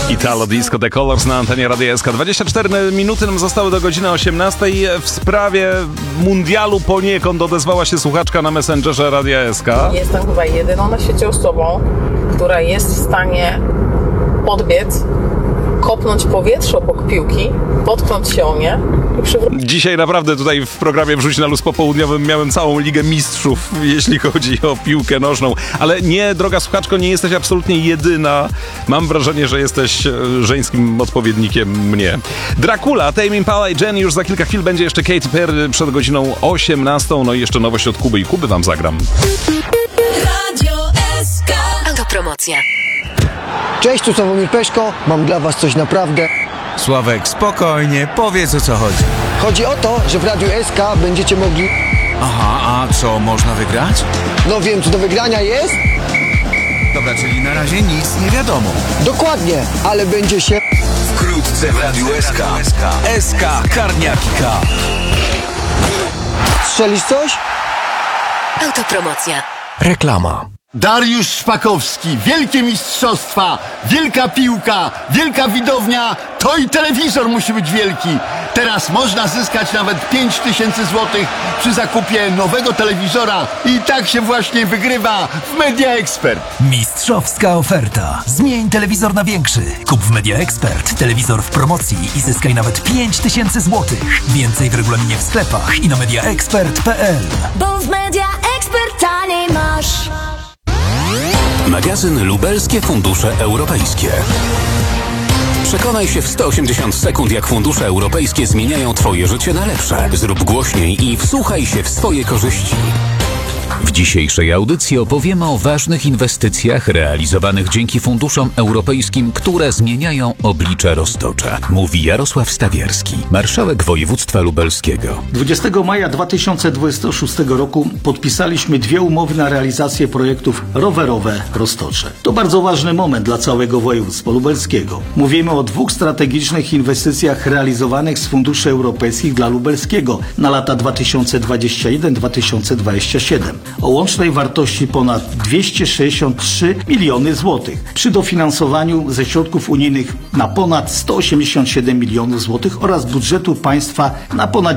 Italo Disco The Colors na antenie Radia SK. 24 minuty nam zostały do godziny 18. W sprawie mundialu poniekąd odezwała się słuchaczka na Messengerze Radia SK. Jestem chyba jedyną na świecie osobą, która jest w stanie podbiec, kopnąć powietrze obok piłki, potknąć się o nie i przywrócić. Dzisiaj naprawdę tutaj w programie Wrzuć na luz popołudniowym miałem całą Ligę Mistrzów, jeśli chodzi o piłkę nożną. Ale nie, droga słuchaczko, nie jesteś absolutnie jedyna. Mam wrażenie, że jesteś żeńskim odpowiednikiem mnie. Dracula, Tame Impala i Jenny. Już za kilka chwil będzie jeszcze Katy Perry przed godziną 18. No i jeszcze nowość od Kuby i Kuby wam zagram. Radio SK. Autopromocja. Cześć, tu Sławomir Peszko, mam dla was coś naprawdę. Sławek, spokojnie, powiedz o co chodzi. Chodzi o to, że w Radiu SK będziecie mogli... Aha, a co można wygrać? No wiem, co do wygrania jest? Dobra, czyli na razie nic nie wiadomo. Dokładnie, ale będzie się... Wkrótce w Radiu SK. SK Karniaki K. Strzelisz coś? Autopromocja. Reklama. Dariusz Szpakowski, wielkie mistrzostwa, wielka piłka, wielka widownia, to i telewizor musi być wielki. Teraz można zyskać nawet 5000 złotych przy zakupie nowego telewizora i tak się właśnie wygrywa w Media Expert. Mistrzowska oferta. Zmień telewizor na większy. Kup w Media Expert telewizor w promocji i zyskaj nawet 5000 złotych. Więcej w regulaminie w sklepach i na mediaexpert.pl. Bo w Media Expert taniej masz. Magazyn Lubelskie Fundusze Europejskie. Przekonaj się w 180 sekund, jak fundusze europejskie zmieniają Twoje życie na lepsze. Zrób głośniej i wsłuchaj się w swoje korzyści. W dzisiejszej audycji opowiemy o ważnych inwestycjach realizowanych dzięki funduszom europejskim, które zmieniają oblicze Roztocza. Mówi Jarosław Stawierski, marszałek województwa lubelskiego. 20 maja 2026 roku podpisaliśmy 2 umowy na realizację projektów rowerowe Roztocze. To bardzo ważny moment dla całego województwa lubelskiego. Mówimy o 2 strategicznych inwestycjach realizowanych z funduszy europejskich dla lubelskiego na lata 2021-2027. O łącznej wartości ponad 263 miliony złotych przy dofinansowaniu ze środków unijnych na ponad 187 milionów złotych oraz budżetu państwa na ponad